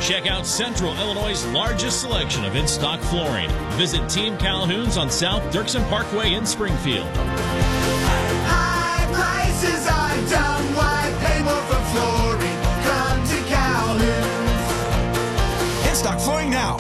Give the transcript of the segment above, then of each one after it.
Check out Central Illinois' largest selection of in-stock flooring. Visit Team Calhoun's on South Dirksen Parkway in Springfield. High prices are dumb. Why pay more for flooring? Come to Calhoun's. In-stock flooring now.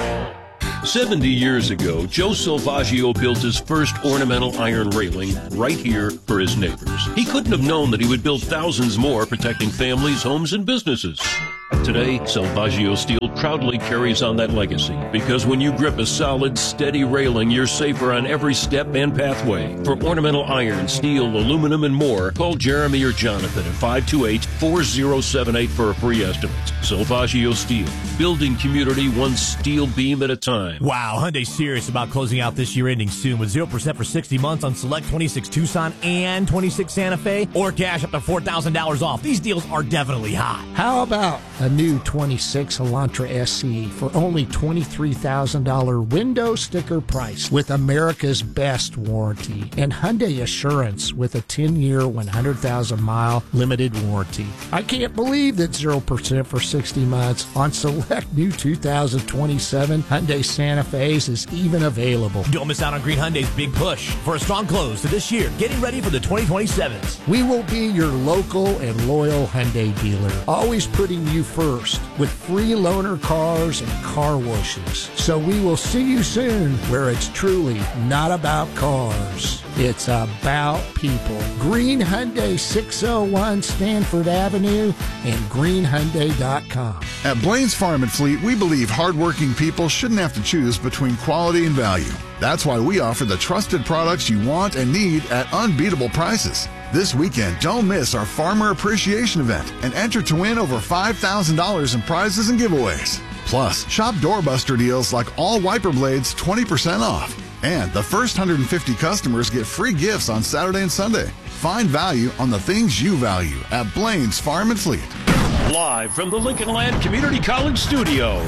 70 years ago, Joe Salvaggio built his first ornamental iron railing right here for his neighbors. He couldn't have known that he would build thousands more, protecting families, homes, and businesses. Today, Salvaggio Steel proudly carries on that legacy, because when you grip a solid, steady railing, you're safer on every step and pathway. For ornamental iron, steel, aluminum, and more, call Jeremy or Jonathan at 528-4078 for a free estimate. Salvaggio Steel, building community one steel beam at a time. Wow, Hyundai's serious about closing out this year ending soon with 0% for 60 months on select 26 Tucson and 26 Santa Fe, or cash up to $4,000 off. These deals are definitely hot. How about a new 26 Elantra SE for only $23,000 window sticker price with America's best warranty and Hyundai Assurance with a 10-year, 100,000-mile limited warranty. I can't believe that 0% for 60 months on select new 2027 Hyundai Santa Fe's is even available. Don't miss out on Green Hyundai's big push for a strong close to this year, getting ready for the 2027s. We will be your local and loyal Hyundai dealer, always putting you first with free loaner cars and car washes. So we will see you soon where it's truly not about cars. It's about people. Green Hyundai 601 Stanford Avenue and greenhyundai.com. At Blaine's Farm and Fleet, we believe hardworking people shouldn't have to choose between quality and value. That's why we offer the trusted products you want and need at unbeatable prices. This weekend, don't miss our Farmer Appreciation Event and enter to win over $5,000 in prizes and giveaways. Plus, shop doorbuster deals like all wiper blades 20% off. And the first 150 customers get free gifts on Saturday and Sunday. Find value on the things you value at Blaine's Farm and Fleet. Live from the Lincoln Land Community College studio.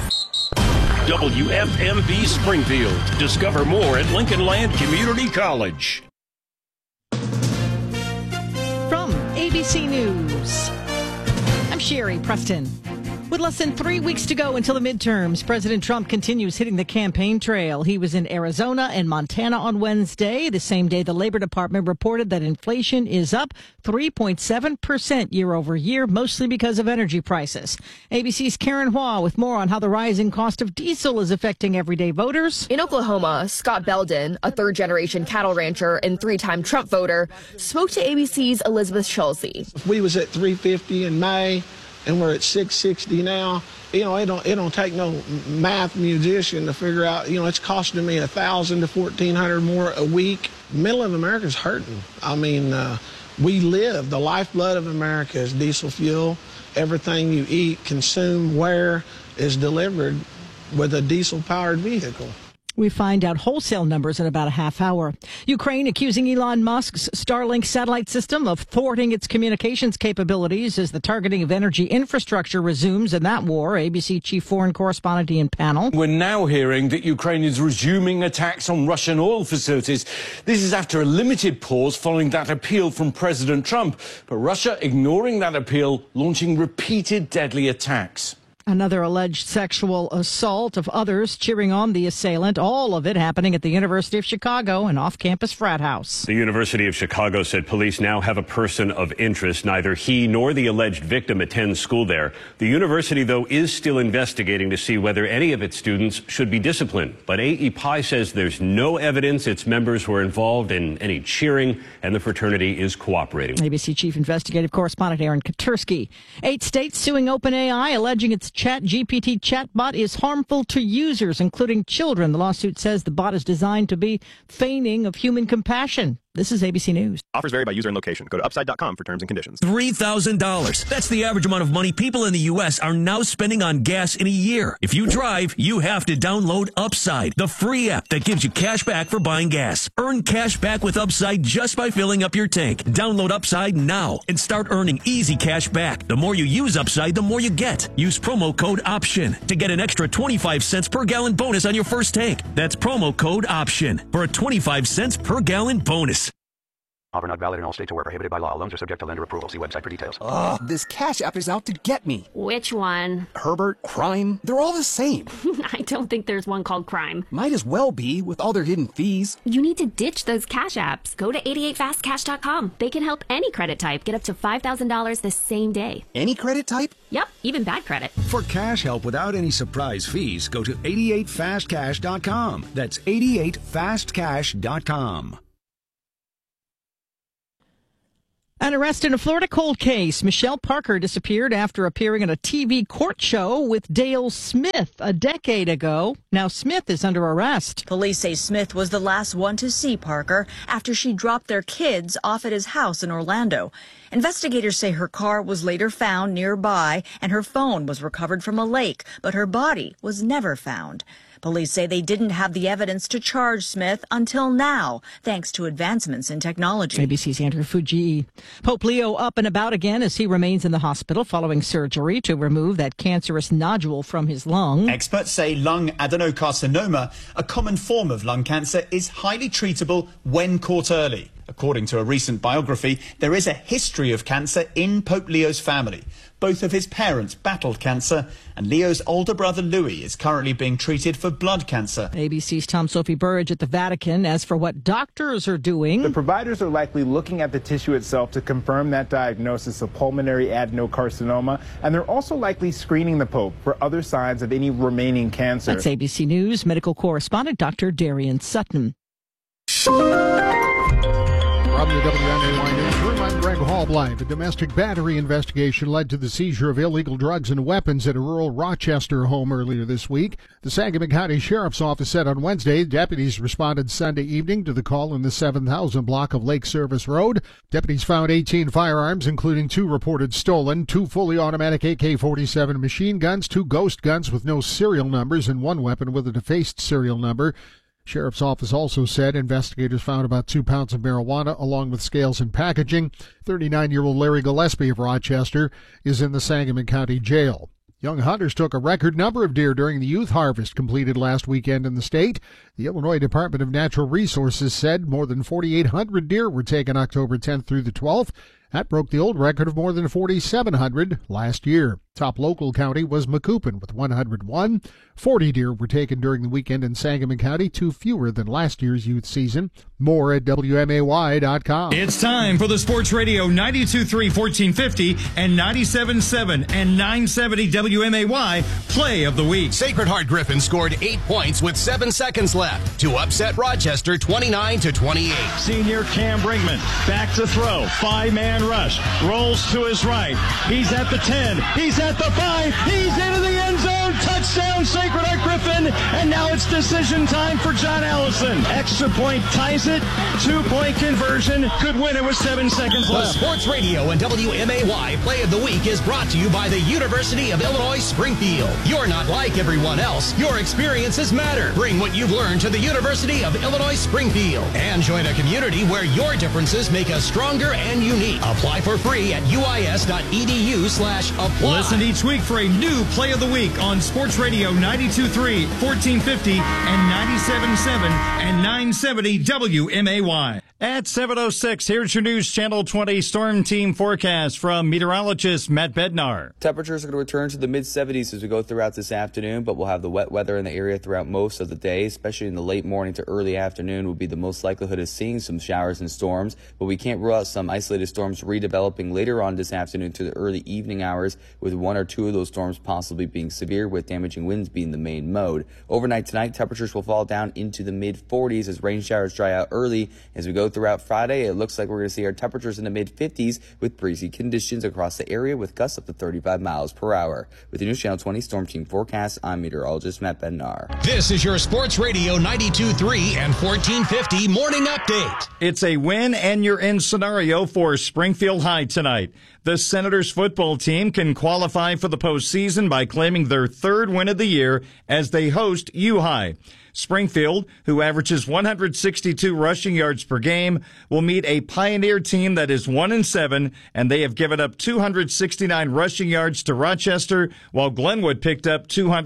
WFMB Springfield. Discover more at Lincoln Land Community College. From ABC News, I'm Sherry Preston. With less than 3 weeks to go until the midterms, President Trump continues hitting the campaign trail. He was in Arizona and Montana on Wednesday, the same day the Labor Department reported that inflation is up 3.7% year over year, mostly because of energy prices. ABC's Karen Hua with more on how the rising cost of diesel is affecting everyday voters. In Oklahoma, Scott Belden, a third-generation cattle rancher and three-time Trump voter, spoke to ABC's Elizabeth Schulze. We was at $3.50 in May, and we're at $6.60 now. You know, it don't take no math musician to figure out, you know, it's costing me $1,000 to $1,400 more a week. Middle of America's hurting. I mean, we live, the lifeblood of America is diesel fuel. Everything you eat, consume, wear is delivered with a diesel-powered vehicle. We find out wholesale numbers in about a half hour. Ukraine accusing Elon Musk's Starlink satellite system of thwarting its communications capabilities as the targeting of energy infrastructure resumes in that war. ABC chief foreign correspondent Ian Pannell. We're now hearing that Ukraine is resuming attacks on Russian oil facilities. This is after a limited pause following that appeal from President Trump. But Russia ignoring that appeal, launching repeated deadly attacks. Another alleged sexual assault of others cheering on the assailant, all of it happening at the University of Chicago, an off-campus frat house. The University of Chicago said police now have a person of interest. Neither he nor the alleged victim attends school there. The university, though, is still investigating to see whether any of its students should be disciplined. But AEPI says there's no evidence its members were involved in any cheering, and the fraternity is cooperating. ABC Chief Investigative Correspondent Aaron Katursky. 8 states suing OpenAI, alleging its ChatGPT chatbot is harmful to users, including children. The lawsuit says the bot is designed to be feigning of human compassion. This is ABC News. Offers vary by user and location. Go to upside.com for terms and conditions. $3,000. That's the average amount of money people in the U.S. are now spending on gas in a year. If you drive, you have to download Upside, the free app that gives you cash back for buying gas. Earn cash back with Upside just by filling up your tank. Download Upside now and start earning easy cash back. The more you use Upside, the more you get. Use promo code OPTION to get an extra 25 cents per gallon bonus on your first tank. That's promo code OPTION for a 25 cents per gallon bonus. Offer not valid in all states or where prohibited by law. Loans are subject to lender approval. See website for details. Ugh, this Cash App is out to get me. Which one? Herbert, Crime, they're all the same. I don't think there's one called Crime. Might as well be, with all their hidden fees. You need to ditch those Cash Apps. Go to 88fastcash.com. They can help any credit type get up to $5,000 the same day. Any credit type? Yep, even bad credit. For cash help without any surprise fees, go to 88fastcash.com. That's 88fastcash.com. An arrest in a Florida cold case. Michelle Parker disappeared after appearing in a TV court show with Dale Smith a decade ago. Now Smith is under arrest. Police say Smith was the last one to see Parker after she dropped their kids off at his house in Orlando. Investigators say her car was later found nearby and her phone was recovered from a lake, but her body was never found. Police say they didn't have the evidence to charge Smith until now, thanks to advancements in technology. ABC's Andrew Fuji. Pope Leo up and about again as he remains in the hospital following surgery to remove that cancerous nodule from his lung. Experts say lung adenocarcinoma, a common form of lung cancer, is highly treatable when caught early. According to a recent biography, there is a history of cancer in Pope Leo's family. Both of his parents battled cancer, and Leo's older brother Louis is currently being treated for blood cancer. ABC's Tom Sophie Burridge at the Vatican. As for what doctors are doing, the providers are likely looking at the tissue itself to confirm that diagnosis of pulmonary adenocarcinoma, and they're also likely screening the Pope for other signs of any remaining cancer. That's ABC News medical correspondent Dr. Darian Sutton. From the WMAY newsroom, I'm Greg Hallblind. A domestic battery investigation led to the seizure of illegal drugs and weapons at a rural Rochester home earlier this week. The Sangamon County Sheriff's Office said on Wednesday deputies responded Sunday evening to the call in the 7,000 block of Lake Service Road. Deputies found 18 firearms, including 2 reported stolen, 2 fully automatic AK-47 machine guns, 2 ghost guns with no serial numbers, and 1 weapon with a defaced serial number. Sheriff's Office also said investigators found about 2 pounds of marijuana along with scales and packaging. 39-year-old Larry Gillespie of Rochester is in the Sangamon County Jail. Young hunters took a record number of deer during the youth harvest completed last weekend in the state. The Illinois Department of Natural Resources said more than 4,800 deer were taken October 10th through the 12th. That broke the old record of more than 4,700 last year. Top local county was Macoupin with 101. 40 deer were taken during the weekend in Sangamon County, 2 fewer than last year's youth season. More at WMAY.com. It's time for the Sports Radio 92.3 1450 and 97.7 and 970 WMAY Play of the Week. Sacred Heart Griffin scored 8 points with 7 seconds left to upset Rochester 29-28. Senior Cam Brinkman back to throw. 5-man rush. Rolls to his right. He's at the 10. He's at the 5. He's into the end zone. Touchdown, Sacred Heart Griffin. And now it's decision time for John Allison. Extra point ties it. 2-point conversion. Could win it with 7 seconds left. The Sports Radio and WMAY Play of the Week is brought to you by the University of Illinois Springfield. You're not like everyone else. Your experiences matter. Bring what you've learned to the University of Illinois Springfield and join a community where your differences make us stronger and unique. Apply for free at uis.edu/apply. Listen each week for a new Play of the Week on Sports Radio 92.3, 1450, and 97.7 and 970 WMAY. At 7:06, here's your News Channel 20 Storm Team forecast from meteorologist Matt Bednar. Temperatures are going to return to the mid-70s as we go throughout this afternoon, but we'll have the wet weather in the area throughout most of the day, especially in the late morning to early afternoon would be the most likelihood of seeing some showers and storms, but we can't rule out some isolated storms redeveloping later on this afternoon to the early evening hours, with 1 or 2 of those storms possibly being severe, with damaging winds being the main mode. Overnight tonight, temperatures will fall down into the mid-40s as rain showers dry out early. As we go throughout Friday, it looks like we're going to see our temperatures in the mid-50s with breezy conditions across the area with gusts up to 35 miles per hour. With the News Channel 20 Storm Team forecast, I'm meteorologist Matt Bednar. This is your Sports Radio 92.3 and 1450 morning update. It's a win and you're in scenario for Springfield High tonight. The Senators football team can qualify for the postseason by claiming their 3rd win of the year as they host U-High. Springfield, who averages 162 rushing yards per game, will meet a Pioneer team that is 1-7, and they have given up 269 rushing yards to Rochester, while Glenwood picked up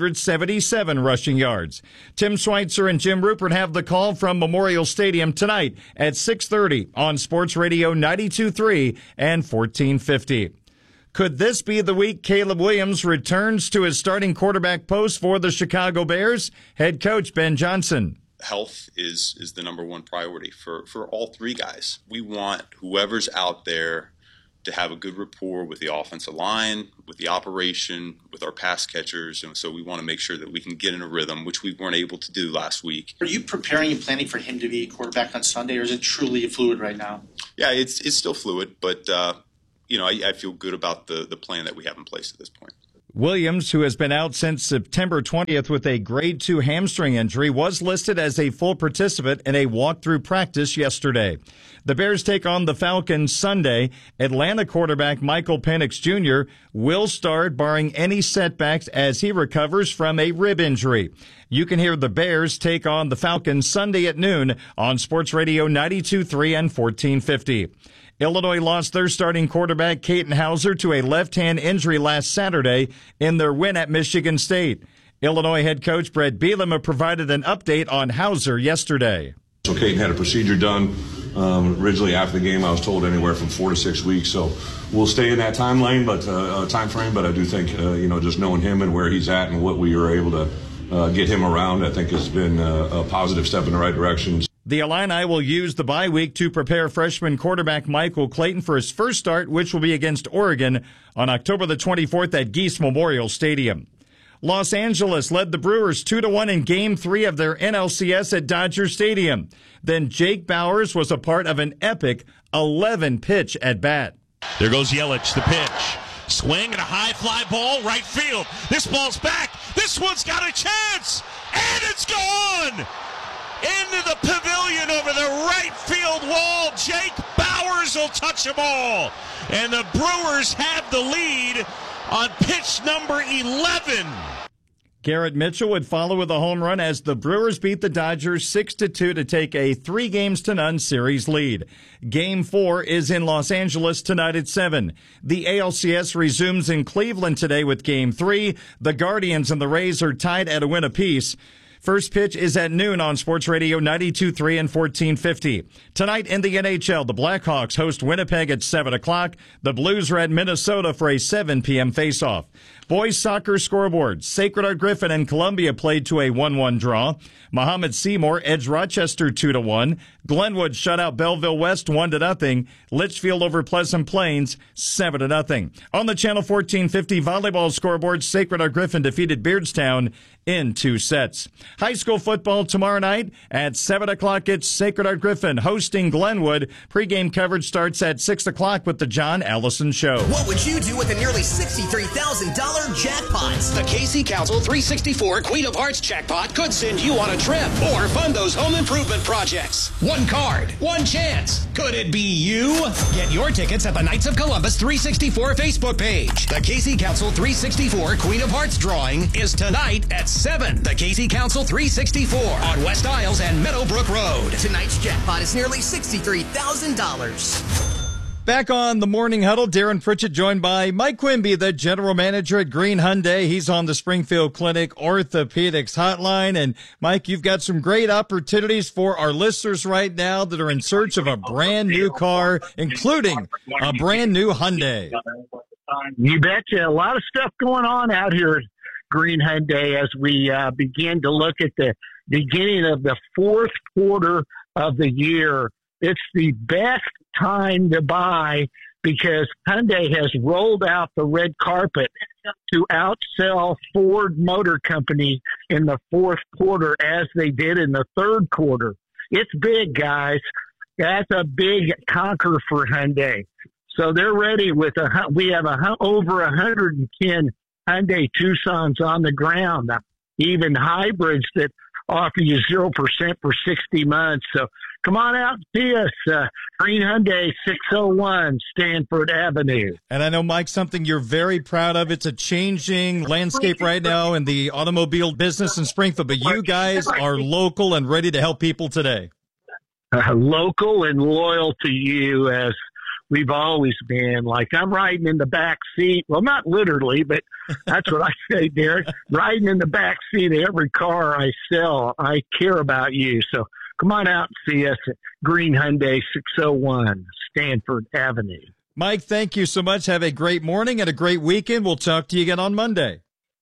277 rushing yards. Tim Schweitzer and Jim Rupert have the call from Memorial Stadium tonight at 6:30 on Sports Radio 92.3 and 1450. Could this be the week Caleb Williams returns to his starting quarterback post for the Chicago Bears? Head coach Ben Johnson. Health is the number one priority for all three guys. We want whoever's out there to have a good rapport with the offensive line, with the operation, with our pass catchers. And so we want to make sure that we can get in a rhythm, which we weren't able to do last week. Are you preparing and planning for him to be a quarterback on Sunday, or is it truly fluid right now? Yeah, it's still fluid, but I feel good about the plan that we have in place at this point. Williams, who has been out since September 20th with a grade 2 hamstring injury, was listed as a full participant in a walkthrough practice yesterday. The Bears take on the Falcons Sunday. Atlanta quarterback Michael Penix Jr. will start, barring any setbacks, as he recovers from a rib injury. You can hear the Bears take on the Falcons Sunday at noon on Sports Radio 92.3 and 1450. Illinois lost their starting quarterback, Caden Hauser, to a left-hand injury last Saturday in their win at Michigan State. Illinois head coach Brett Bielema provided an update on Hauser yesterday. So Caden had a procedure done. Originally after the game, I was told anywhere from 4 to 6 weeks. So we'll stay in that time frame, but I do think, just knowing him and where he's at and what we were able to get him around, I think has been a positive step in the right direction. The Illini will use the bye week to prepare freshman quarterback Michael Clayton for his first start, which will be against Oregon on October the 24th at Geese Memorial Stadium. Los Angeles led the Brewers 2-1 in Game 3 of their NLCS at Dodger Stadium. Then Jake Bauers was a part of an epic 11-pitch at-bat. There goes Yelich, the pitch. Swing and a high fly ball, right field. This ball's back. This one's got a chance. And it's gone! Into the pavilion over the right field wall. Jake Bauers will touch them all. And the Brewers have the lead on pitch number 11. Garrett Mitchell would follow with a home run as the Brewers beat the Dodgers 6-2 to take a 3-0 series lead. Game 4 is in Los Angeles tonight at 7. The ALCS resumes in Cleveland today with Game 3. The Guardians and the Rays are tied at a win apiece. First pitch is at noon on Sports Radio 92.3 and 1450. Tonight in the NHL, the Blackhawks host Winnipeg at 7 o'clock. The Blues are at Minnesota for a 7 p.m. faceoff. Boys soccer scoreboard. Sacred Heart Griffin and Columbia played to a 1-1 draw. Muhammad Seymour edged Rochester 2-1. Glenwood shut out Belleville West 1-0. Litchfield over Pleasant Plains 7-0. On the Channel 1450 volleyball scoreboard, Sacred Heart Griffin defeated Beardstown in 2 sets. High school football tomorrow night at 7 o'clock. It's Sacred Heart Griffin hosting Glenwood. Pre-game coverage starts at 6 o'clock with the John Allison Show. What would you do with the nearly $63,000 jackpots? The Casey Council 364 Queen of Hearts jackpot could send you on a trip or fund those home improvement projects. One card, one chance. Could it be you? Get your tickets at the Knights of Columbus 364 Facebook page. The Casey Council 364 Queen of Hearts drawing is tonight at 7. The Casey Council 364 on West Isles and Meadowbrook Road. Tonight's jackpot is nearly $63,000. Back on the Morning Huddle, Darren Pritchett joined by Mike Quimby, the general manager at Green Hyundai. He's on the Springfield Clinic Orthopedics Hotline. And Mike, you've got some great opportunities for our listeners right now that are in search of a brand new car, including a brand new Hyundai. You betcha. A lot of stuff going on out here at Green Hyundai as we begin to look at the beginning of the fourth quarter of the year. It's the best time to buy because Hyundai has rolled out the red carpet to outsell Ford Motor Company in the fourth quarter as they did in the third quarter. It's big, guys. That's a big conquer for Hyundai. So they're ready with we have over 110 Hyundai Tucsons on the ground, even hybrids that offer you 0% for 60 months. So come on out and see us. Green Hyundai, 601 Stanford Avenue. And I know, Mike, something you're very proud of. It's a changing landscape right now in the automobile business in Springfield, but you guys are local and ready to help people today. Local and loyal to you, as we've always been. Like, I'm riding in the back seat. Well, not literally, but that's what I say, Derek. Riding in the back seat of every car I sell. I care about you. So come on out and see us at Green Hyundai, 601 Stanford Avenue. Mike, thank you so much. Have a great morning and a great weekend. We'll talk to you again on Monday.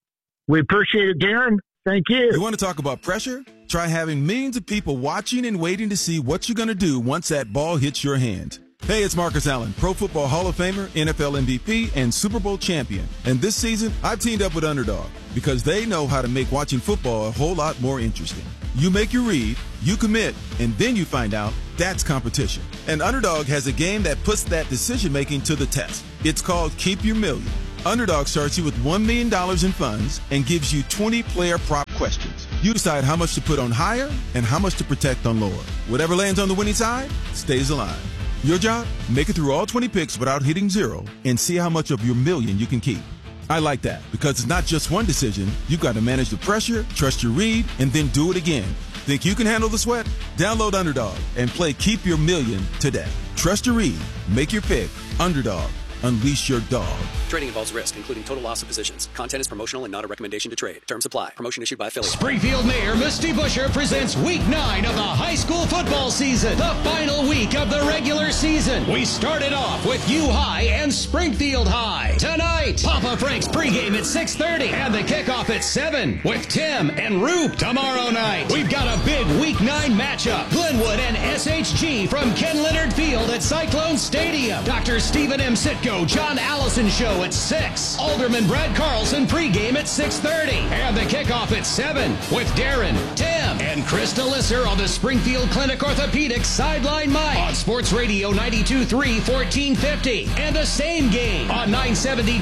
We appreciate it, Darren. Thank you. You want to talk about pressure? Try having millions of people watching and waiting to see what you're going to do once that ball hits your hand. Hey, it's Marcus Allen, Pro Football Hall of Famer, NFL MVP, and Super Bowl champion. And this season, I've teamed up with Underdog because they know how to make watching football a whole lot more interesting. You make your read, you commit, and then you find out that's competition. And Underdog has a game that puts that decision-making to the test. It's called Keep Your Million. Underdog starts you with $1 million in funds and gives you 20 player prop questions. You decide how much to put on higher and how much to protect on lower. Whatever lands on the winning side stays alive. Your job? Make it through all 20 picks without hitting zero and see how much of your million you can keep. I like that because it's not just one decision. You've got to manage the pressure, trust your read, and then do it again. Think you can handle the sweat? Download Underdog and play Keep Your Million today. Trust your read. Make your pick. Underdog. Unleash your dog. Trading involves risk, including total loss of positions. Content is promotional and not a recommendation to trade. Terms apply. Promotion issued by affiliate. Springfield Mayor Misty Buscher presents Week 9 of the high school football season, the final week of the regular season. We started off with U High and Springfield High. Tonight, Papa Frank's pregame at 6:30 and the kickoff at 7 with Tim and Roop tomorrow night. We've got a big Week 9 matchup. Glenwood and SHG from Ken Leonard Field at Cyclone Stadium. Dr. Stephen M. Sitko, John Allison Show at 6. Alderman Brad Carlson pregame at 6:30. And the kickoff at 7 with Darren, Tim, and Krista Lisser on the Springfield Clinic Orthopedics Sideline Mic on Sports Radio 92.3, 1450. And the same game on 970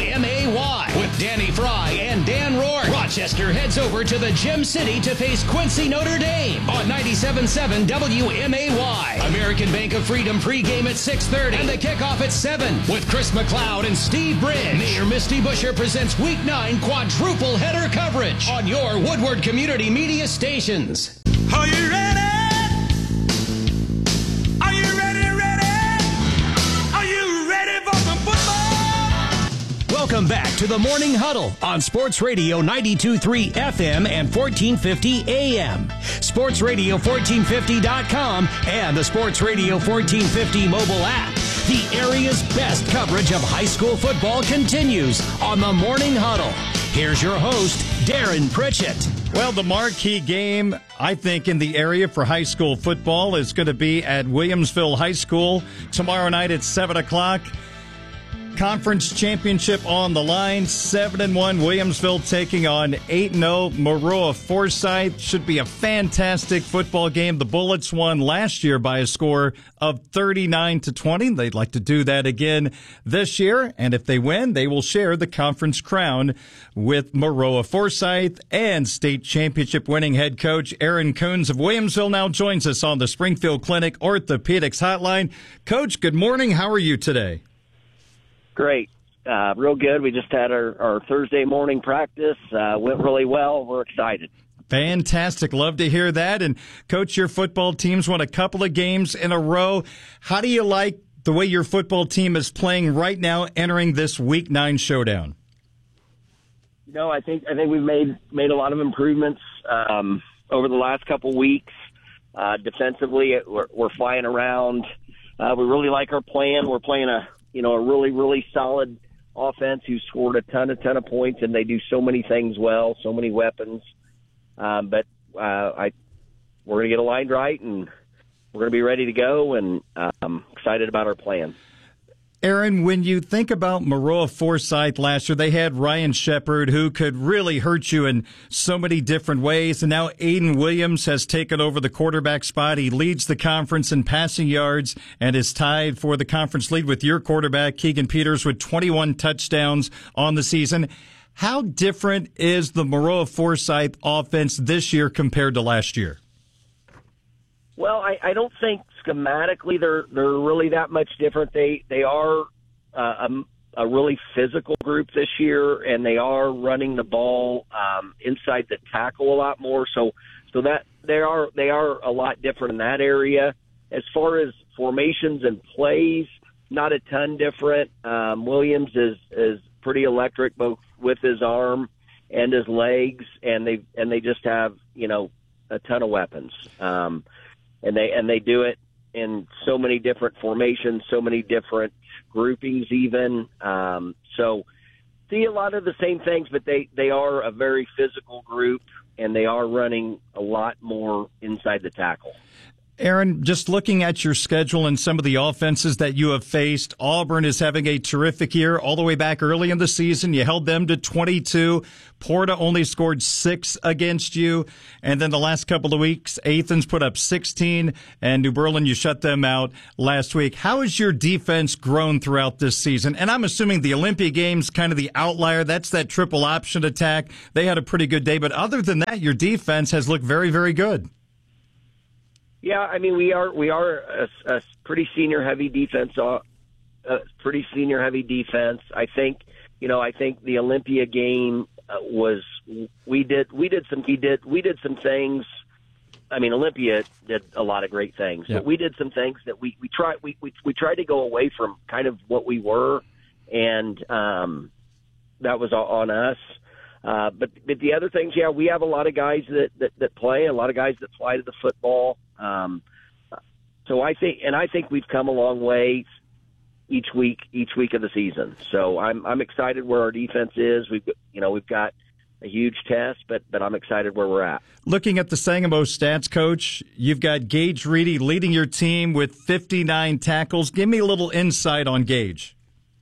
WMAY with Danny Fry and Dan Rourke. Rochester heads over to the Gem City to face Quincy Notre Dame on 97.7 WMAY. American Bank of Freedom pregame at 6:30 and the kickoff at 7 with Chris McLeod and Steve Bridge. Mayor Misty Buscher presents Week 9 quadruple header coverage on your Woodward Community Media stations. Are you ready? Are you ready? Are you ready for some football? Welcome back to the Morning Huddle on Sports Radio 92.3 FM and 1450 AM. SportsRadio1450.com and the Sports Radio 1450 mobile app. The area's best coverage of high school football continues on the Morning Huddle. Here's your host, Darren Pritchett. Well, the marquee game, I think, in the area for high school football is going to be at Williamsville High School tomorrow night at 7 o'clock. Conference championship on the line, 7-1 Williamsville taking on 8-0 Maroa Forsyth. Should be a fantastic football game. The Bullets won last year by a score of 39-20. They'd like to do that again this year, and if they win, they will share the conference crown with Maroa Forsyth. And state championship winning head coach Aaron Coons of Williamsville now joins us on the Springfield Clinic Orthopedics Hotline. Coach, good morning. How are you today? Great. Real good. We just had our Thursday morning practice. Went really well. We're excited. Fantastic. Love to hear that. And, Coach, your football team's won a couple of games in a row. How do you like the way your football team is playing right now entering this Week 9 showdown? I think we've made a lot of improvements over the last couple weeks. Defensively, we're flying around. We really like our plan. We're playing a really, really solid offense who scored a ton of points, and they do so many things well, so many weapons. But we're going to get aligned right, and we're going to be ready to go, and I'm excited about our plan. Aaron, when you think about Maroa Forsyth last year, they had Ryan Shepard, who could really hurt you in so many different ways. And now Aiden Williams has taken over the quarterback spot. He leads the conference in passing yards and is tied for the conference lead with your quarterback, Keegan Peters, with 21 touchdowns on the season. How different is the Maroa Forsyth offense this year compared to last year? Well, I don't think schematically they're really that much different. They are a really physical group this year, and they are running the ball inside the tackle a lot more. So that they are a lot different in that area. As far as formations and plays, not a ton different. Williams is pretty electric both with his arm and his legs, and they just have a ton of weapons. And they do it in so many different formations, so many different groupings even. So see a lot of the same things, but they are a very physical group, and they are running a lot more inside the tackle. Aaron, just looking at your schedule and some of the offenses that you have faced, Auburn is having a terrific year all the way back early in the season. You held them to 22. Porta only scored 6 against you. And then the last couple of weeks, Athens put up 16, and New Berlin, you shut them out last week. How has your defense grown throughout this season? And I'm assuming the Olympia game's kind of the outlier. That's that triple option attack. They had a pretty good day. But other than that, your defense has looked very, very good. Yeah, I mean we are a pretty senior heavy defense. I think the Olympia game was we did some things. I mean, Olympia did a lot of great things, but we did some things that we tried to go away from kind of what we were, and that was on us. But the other things, we have a lot of guys that play, a lot of guys that fly to the football. So I think we've come a long way each week of the season. So I'm excited where our defense is. We've got a huge test, but I'm excited where we're at. Looking at the Sangamo stats, Coach, you've got Gage Reedy leading your team with 59 tackles. Give me a little insight on Gage.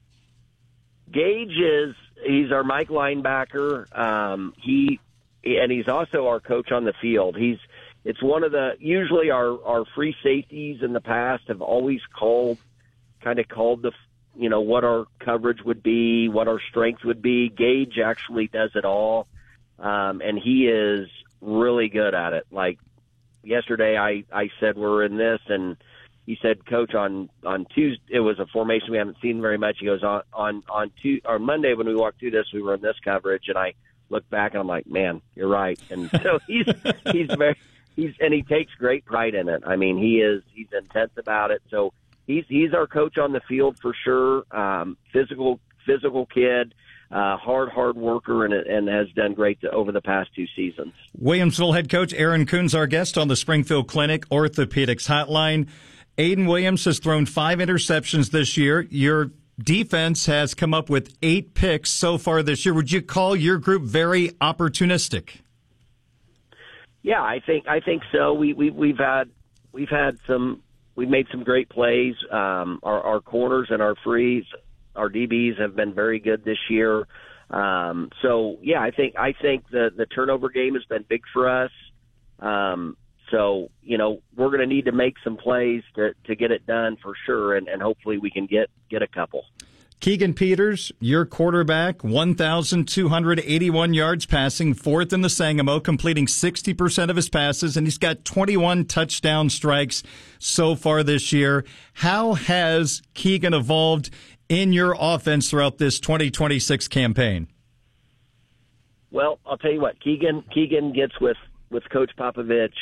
He's our Mike linebacker. He's also our coach on the field. It's one of usually our free safeties in the past have always called the, what our coverage would be, what our strength would be. Gage actually does it all. And he is really good at it. Like yesterday I said, we're in this, and he said, Coach, on Tuesday, it was a formation we haven't seen very much. He goes on Monday when we walked through this, we were in this coverage, and I look back and I'm like, man, you're right. And so he's and he takes great pride in it. I mean, he's intense about it. So he's our coach on the field for sure. Physical kid, hard worker, and has done great over the past 2 seasons. Williamsville head coach Aaron Coons, our guest on the Springfield Clinic Orthopedics Hotline. Aiden Williams has thrown 5 interceptions this year. Your defense has come up with 8 picks so far this year. Would you call your group very opportunistic? Yeah, I think so. We've made some great plays. Our corners and our frees, our DBs have been very good this year. So yeah, I think the turnover game has been big for us. So we're going to need to make some plays to get it done for sure, and hopefully we can get a couple. Keegan Peters, your quarterback, 1,281 yards passing, 4th in the Sangamo, completing 60% of his passes, and he's got 21 touchdown strikes so far this year. How has Keegan evolved in your offense throughout this 2026 campaign? Well, I'll tell you what, Keegan gets with Coach Popovich,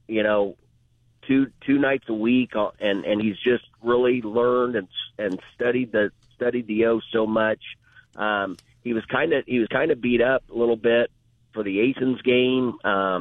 2 nights a week, and he's just really learned and studied the O so much. He was kind of beat up a little bit for the Athens game.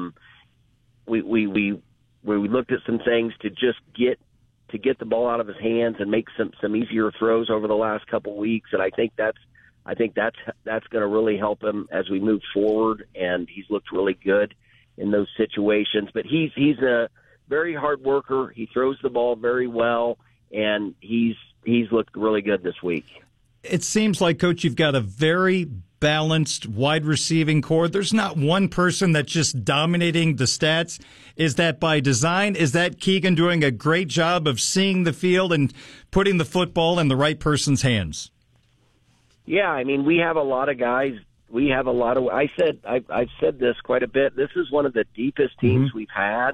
We looked at some things to just get the ball out of his hands and make some easier throws over the last couple weeks, and I think that's going to really help him as we move forward. And he's looked really good in those situations. But he's a very hard worker. He throws the ball very well, and he's looked really good this week. It seems like, Coach, you've got a very balanced wide receiving core. There's not one person that's just dominating the stats. Is that by design? Is that Keegan doing a great job of seeing the field and putting the football in the right person's hands? Yeah, I mean, we have a lot of guys we have a lot of. I've said this quite a bit. This is one of the deepest teams we've had.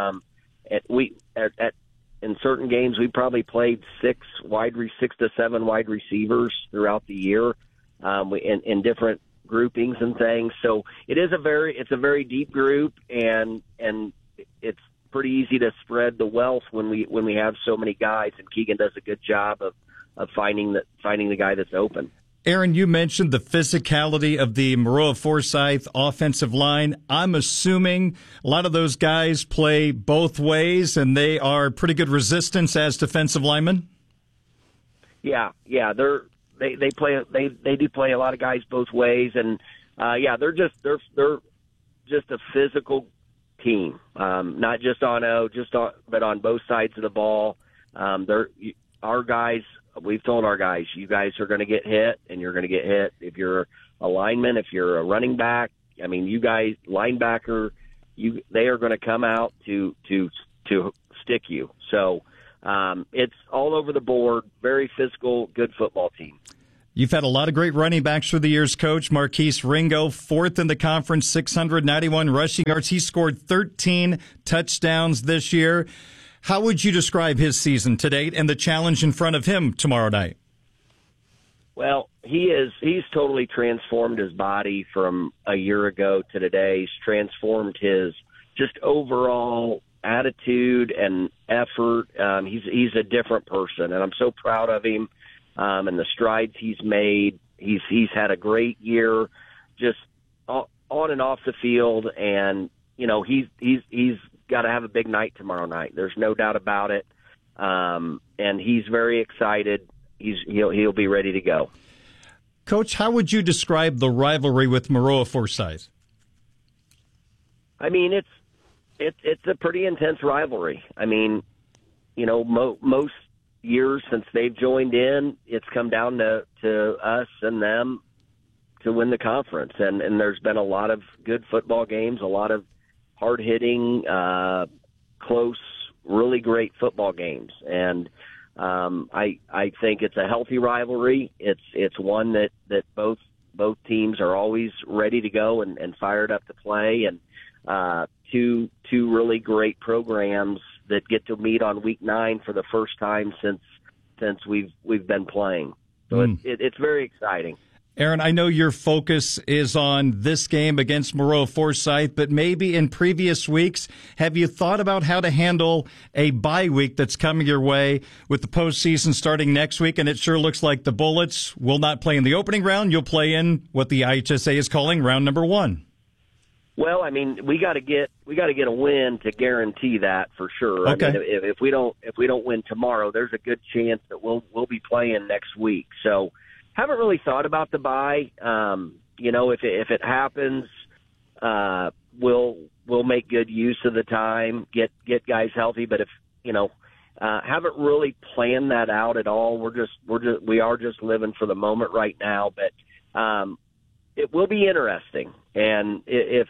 In certain games, we probably played 6 to 7 wide receivers throughout the year, in different groupings and things. So it's a very deep group, and it's pretty easy to spread the wealth when we have so many guys. And Keegan does a good job of finding the guy that's open. Aaron, you mentioned the physicality of the Maroa Forsyth offensive line. I'm assuming a lot of those guys play both ways, and they are pretty good resistance as defensive linemen. Yeah, they do play a lot of guys both ways, and they're just a physical team, not just but on both sides of the ball. Our guys. We've told our guys, you guys are going to get hit, and you're going to get hit if you're a lineman, if you're a running back. I mean, you guys, linebacker, they are going to come out to stick you. So it's all over the board, very physical, good football team. You've had a lot of great running backs through the years, Coach. Marquise Ringo, 4th in the conference, 691 rushing yards. He scored 13 touchdowns this year. How would you describe his season to date and the challenge in front of him tomorrow night? Well, he's totally transformed his body from a year ago to today. He's transformed his just overall attitude and effort. He's a different person, and I'm so proud of him and the strides he's made. He's had a great year, just on and off the field, and he's got to have a big night tomorrow night. There's no doubt about it, and he's very excited. He'll be ready to go. Coach, how would you describe the rivalry with Maroa Forsyth? I mean, it's a pretty intense rivalry. I mean, most years since they've joined in, it's come down to us and them to win the conference, and there's been a lot of good football games, a lot of hard-hitting, close, really great football games, and I think it's a healthy rivalry. It's one that both teams are always ready to go and fired up to play, and two really great programs that get to meet on week 9 for the first time since we've been playing. So it's very exciting. Aaron, I know your focus is on this game against Maroa Forsyth, but maybe in previous weeks, have you thought about how to handle a bye week that's coming your way with the postseason starting next week? And it sure looks like the Bullets will not play in the opening round. You'll play in what the IHSA is calling round number 1. Well, I mean, we got to get a win to guarantee that for sure. Okay. I mean, if we don't win tomorrow, there's a good chance that we'll be playing next week. So, haven't really thought about the bye. If it happens, we'll make good use of the time, get guys healthy. But if haven't really planned that out at all. We are just living for the moment right now. But it will be interesting, and if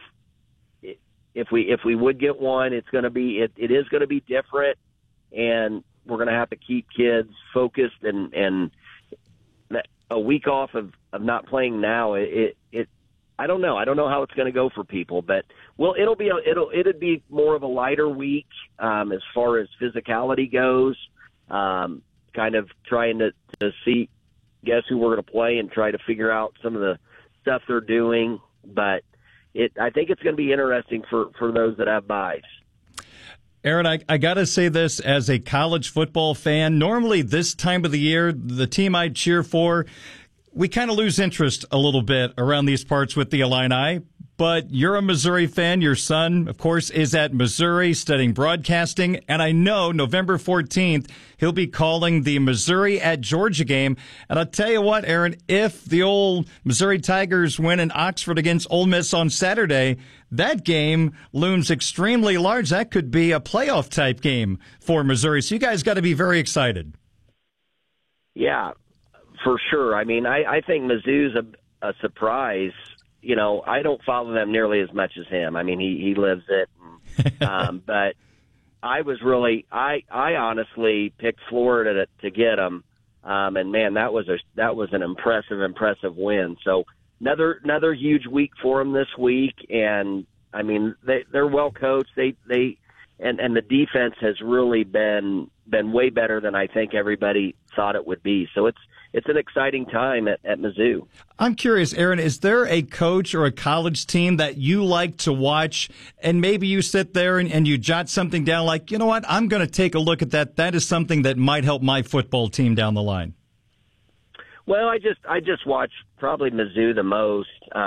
we would get one, it is going to be different, and we're going to have to keep kids focused and a week off of not playing now. I don't know. I don't know how it's going to go for people, but it'll be more of a lighter week as far as physicality goes. Kind of trying to guess who we're going to play and try to figure out some of the stuff they're doing. But I think it's going to be interesting for those that have byes. Aaron, I got to say this as a college football fan. Normally this time of the year, the team I cheer for, we kind of lose interest a little bit around these parts with the Illini. But you're a Missouri fan. Your son, of course, is at Missouri studying broadcasting. And I know November 14th, he'll be calling the Missouri at Georgia game. And I'll tell you what, Aaron, if the old Missouri Tigers win in Oxford against Ole Miss on Saturday, that game looms extremely large. That could be a playoff type game for Missouri. So you guys got to be very excited. Yeah, for sure. I mean, I think Mizzou's a surprise. I don't follow them nearly as much as him. I mean, he lives it. But I honestly picked Florida to get them. And man, that was an impressive win. So another huge week for them this week, and I mean they're well coached. And the defense has really been way better than I think everybody thought it would be. So it's an exciting time at Mizzou. I'm curious, Aaron, is there a coach or a college team that you like to watch, and maybe you sit there and you jot something down like, you know what, I'm going to take a look at that. That is something that might help my football team down the line. Well, I just watch probably Mizzou the most.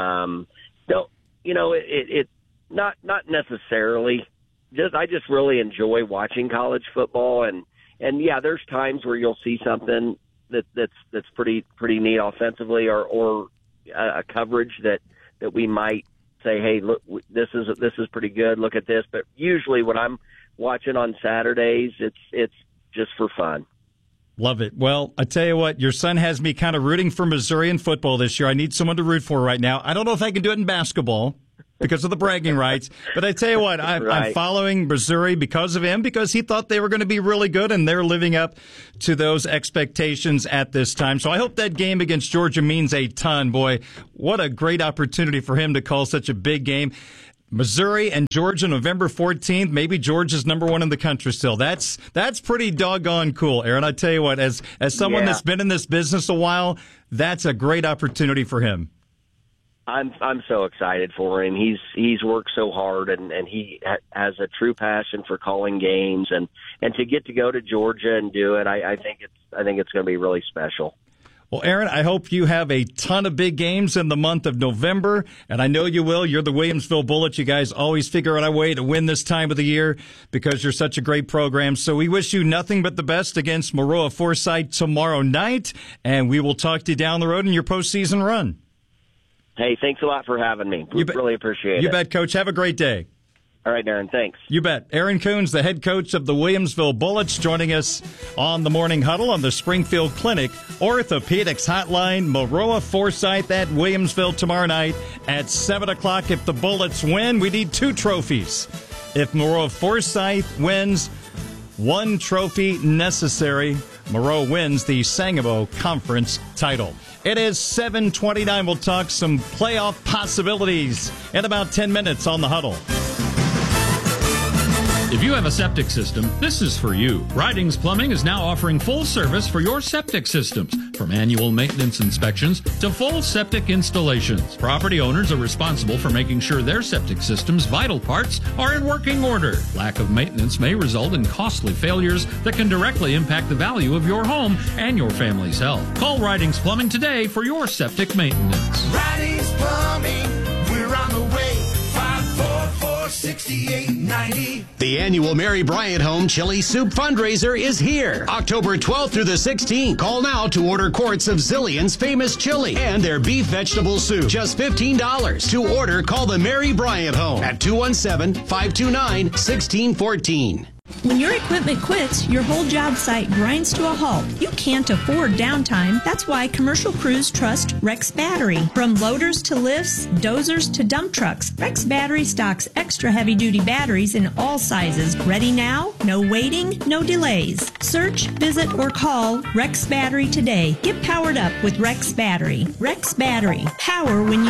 Not necessarily. I just really enjoy watching college football, and yeah, there's times where you'll see something that's pretty neat offensively, or a coverage that we might say, hey, look, this is pretty good. Look at this. But usually when I'm watching on Saturdays, it's just for fun. Love it. Well, I tell you what, your son has me kind of rooting for Missouri in football this year. I need someone to root for right now. I don't know if I can do it in basketball because of the bragging rights, but I tell you what, I'm following Missouri because of him, because he thought they were going to be really good, and they're living up to those expectations at this time. So I hope that game against Georgia means a ton. Boy, what a great opportunity for him to call such a big game. Missouri and Georgia, November 14th. Maybe Georgia's number one in the country still. That's pretty doggone cool, Aaron. I tell you what, as someone that's been in this business a while, that's a great opportunity for him. I'm so excited for him. He's worked so hard, and he has a true passion for calling games, and to get to go to Georgia and do it, I think it's going to be really special. Well, Aaron, I hope you have a ton of big games in the month of November, and I know you will. You're the Williamsville Bullets. You guys always figure out a way to win this time of the year because you're such a great program. So we wish you nothing but the best against Maroa Forsyth tomorrow night, and we will talk to you down the road in your postseason run. Hey, thanks a lot for having me. We really appreciate it. You bet, Coach. Have a great day. All right, Aaron, thanks. You bet. Aaron Coons, the head coach of the Williamsville Bullets, joining us on the Morning Huddle on the Springfield Clinic Orthopedics Hotline. Maroa Forsyth at Williamsville tomorrow night at 7 o'clock. If the Bullets win, we need 2 trophies. If Maroa Forsyth wins, 1 trophy necessary. Maroa wins the Sangamo Conference title. It is 7:29. We'll talk some playoff possibilities in about 10 minutes on the Huddle. If you have a septic system, this is for you. Ridings Plumbing is now offering full service for your septic systems, from annual maintenance inspections to full septic installations. Property owners are responsible for making sure their septic system's vital parts are in working order. Lack of maintenance may result in costly failures that can directly impact the value of your home and your family's health. Call Ridings Plumbing today for your septic maintenance. Ridings Plumbing, we're on the way. 544-6890. The annual Mary Bryant Home Chili Soup Fundraiser is here, October 12th through the 16th. Call now to order quarts of Zillion's famous chili and their beef vegetable soup. Just $15. To order, call the Mary Bryant Home at 217-529-1614. When your equipment quits, your whole job site grinds to a halt. You can't afford downtime. That's why commercial crews trust Rex Battery. From loaders to lifts, dozers to dump trucks, Rex Battery stocks extra heavy-duty batteries in all sizes. Ready now? No waiting, no delays. Search, visit, or call Rex Battery today. Get powered up with Rex Battery. Rex Battery. Power when you